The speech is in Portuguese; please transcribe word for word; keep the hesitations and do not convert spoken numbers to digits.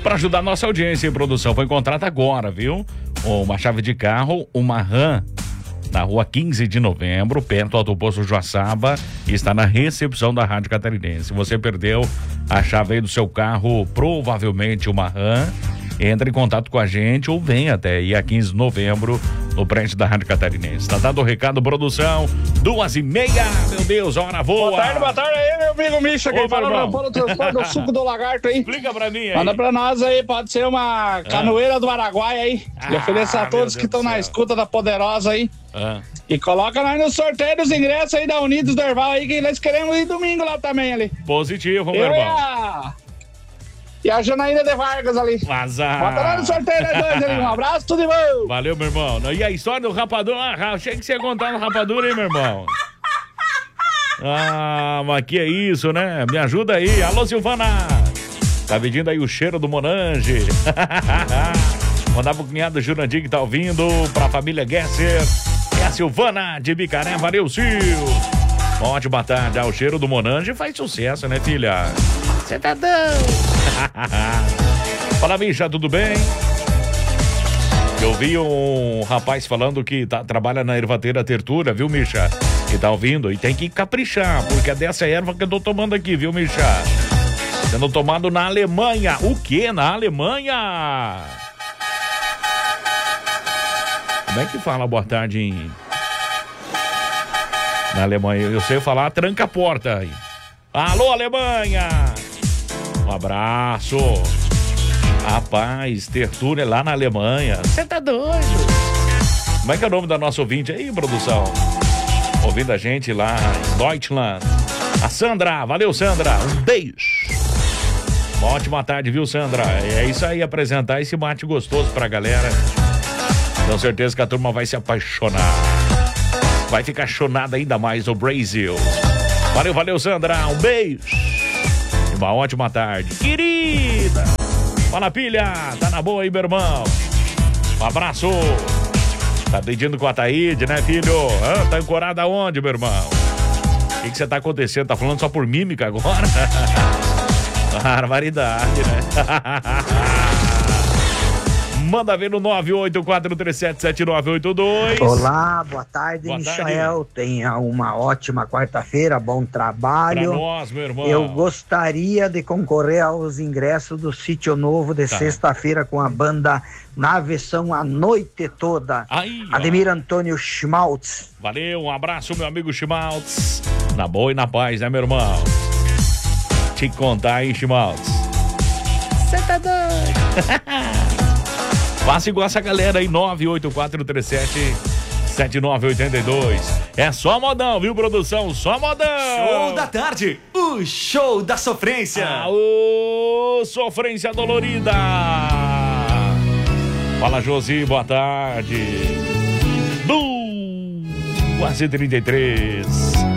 Para ajudar a nossa audiência em produção, foi contratada agora, viu? Uma chave de carro, uma RAM, na rua quinze de novembro, perto do posto Joaçaba, e está na recepção da Rádio Catarinense. Se você perdeu a chave aí do seu carro, provavelmente uma RAM, entre em contato com a gente ou vem até aí a quinze de novembro no prédio da Rádio Catarinense. Tá dado o recado, produção, duas e meia, meu Deus, hora voa. Boa tarde, boa tarde aí, meu amigo Misha, quem fala no transporte do suco do lagarto aí. Explica pra mim aí. Manda pra nós aí, pode ser uma canoeira ah. do Araguaia aí. Ah, e oferecer a todos que estão na escuta da Poderosa aí. Ah. E coloca nós no sorteio dos ingressos aí da Unidos do Erval aí, que nós queremos ir domingo lá também ali. Positivo, meu Eu irmão. E a... e a Janaína de Vargas ali. Azar. Bota lá no sorteio nós dois ali. Um abraço, tudo de bom. Valeu, meu irmão. E a história do rapador? Ah, achei que você ia contar no rapador, hein, meu irmão? Ah, mas que é isso, né? Me ajuda aí. Alô, Silvana. Tá pedindo aí o cheiro do Monange. Mandar pro cunhado Jurandir que tá ouvindo. Pra família Gesser. É a Silvana de Bicaré. Valeu, Sil. Ótima tarde. Ah, o cheiro do Monange faz sucesso, né, filha? Você tá dando. Fala, Misha, tudo bem? Eu vi um rapaz falando que tá, trabalha na ervateira Tertura, viu, Misha? Que tá ouvindo e tem que caprichar, porque é dessa erva que eu tô tomando aqui, viu, Misha? Sendo tomado na Alemanha. O quê? Na Alemanha? Como é que fala boa tarde em... na Alemanha? Eu sei falar, tranca a porta aí. Alô, Alemanha! Um abraço. Rapaz, Tertura é lá na Alemanha. Você tá doido? Como é que é o nome da nossa ouvinte aí, produção? Ouvindo a gente lá em Deutschland. A Sandra. Valeu, Sandra. Um beijo. Uma ótima tarde, viu, Sandra? É isso aí, apresentar esse mate gostoso pra galera. Tenho certeza que a turma vai se apaixonar. Vai ficar chonada ainda mais no Brasil. Valeu, valeu, Sandra. Um beijo. E uma ótima tarde. Querida. Fala, pilha. Tá na boa aí, meu irmão. Um abraço. Tá pedindo com a Taíde, né, filho? Ah, tá ancorado aonde, meu irmão? O que que você tá acontecendo? Tá falando só por mímica agora? Barbaridade, né? Manda ver no nove oito quatro três sete sete nove oito dois. Olá, boa tarde, boa Michael. Tarde. Tenha uma ótima quarta-feira, bom trabalho. Pra nós, meu irmão. Eu gostaria de concorrer aos ingressos do Sítio Novo de tá. sexta-feira com a banda na versão a noite toda. Aí, Ademir Antônio Schmaltz. Valeu, um abraço, meu amigo Schmaltz. Na boa e na paz, né, meu irmão? Te contar aí, Schmaltz. Você tá doido? Faça igual essa galera aí, nove oito quatro três sete sete nove oito dois. É só modão, viu, produção? Só modão. Show da tarde, o show da sofrência. Aô, sofrência dolorida. Fala, Josi, boa tarde. Du, quase trinta e três.